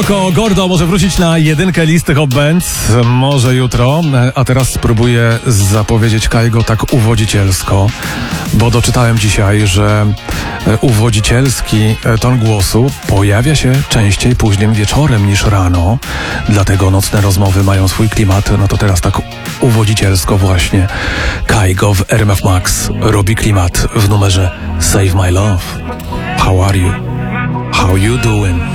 Gordo może wrócić na jedynkę listy Hot Bands, może jutro, a teraz spróbuję zapowiedzieć Kaigo tak uwodzicielsko, bo doczytałem dzisiaj, że uwodzicielski ton głosu pojawia się częściej późnym wieczorem niż rano, dlatego nocne rozmowy mają swój klimat. No to teraz tak uwodzicielsko właśnie Kaigo w RMF Max robi klimat w numerze Save My Love. How are you? How you doing?